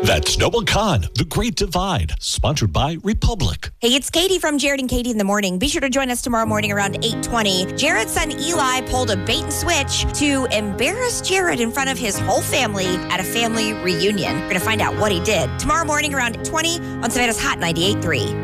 That's Noah Khan, The Great Divide, sponsored by Republic. Hey, it's Katie from Jared and Katie in the Morning. Be sure to join us tomorrow morning around 8:20. Jared's son Eli pulled a bait and switch to embarrass Jared in front of his whole family at a family reunion. We're going to find out what he did tomorrow morning around 8:20 on Savannah's Hot 98.3.